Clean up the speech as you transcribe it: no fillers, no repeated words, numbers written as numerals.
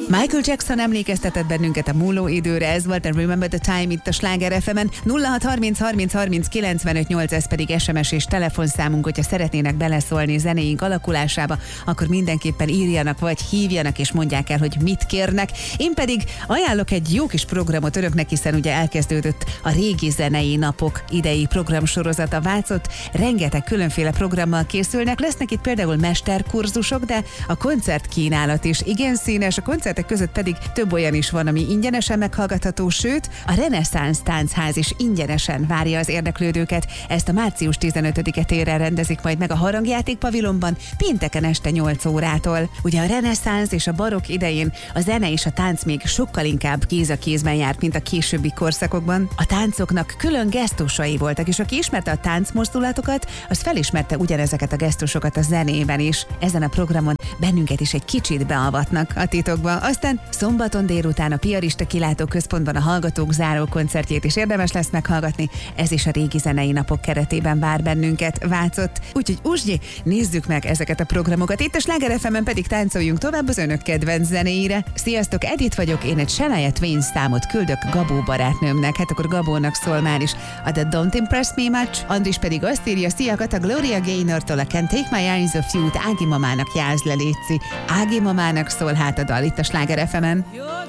Michael Jackson emlékeztetett bennünket a múló időre, ez volt a Remember the Time itt a Sláger FM-en. 0630 30 30 95 8, ez pedig SMS és telefonszámunk, hogyha szeretnének beleszólni zenéink alakulásába, akkor mindenképpen írjanak vagy hívjanak és mondják el, hogy mit kérnek. Én pedig ajánlok egy jó kis programot önöknek, hiszen ugye elkezdődött a régi zenei napok idei programsorozata Vácott. Rengeteg különféle programmal készülnek, lesznek itt például mesterkurzusok, de a koncertkínálat is igen színes, a koncertek között pedig több olyan is van, ami ingyenesen meghallgatható, sőt, a Reneszánsz Táncház is ingyenesen várja az érdeklődőket. Ezt a március 15-e téren rendezik majd meg a Harangjáték pavilonban pénteken este 8 órától. Ugye a reneszánsz és a barokk idején a zene és a tánc még sokkal inkább kéz a kézben járt, mint a későbbi korszakokban. A táncoknak külön gesztusai voltak, és aki ismerte a táncmozdulatokat, az felismerte ugyanezeket a gesztusokat a zenében is. Ezen a programon bennünket is egy kicsit beavatnak a titokba. Aztán szombaton délután a Piarista Kilátóközpontban a Hallgatók záró koncertjét is érdemes lesz meghallgatni. Ez is a régi zenei napok keretében vár bennünket Vácott. Úgyhogy Uzsgyi, nézzük meg ezeket a programokat. Itt a Sláger FM-en pedig táncoljunk tovább az önök kedvenc zenéire. Sziasztok, Edith vagyok, én egy Shania Twain számot küldök Gabó barátnőmnek. Hát akkor Gabónak szól már is a The Don't Impress Me Much. Andris pedig azt írja, szia a Gloria Gaynortól a Can't Take My Eyes Off You-t Ági mamának jázz le, létszi. Ági mamának szól hát a dal itt a Sláger FM-en.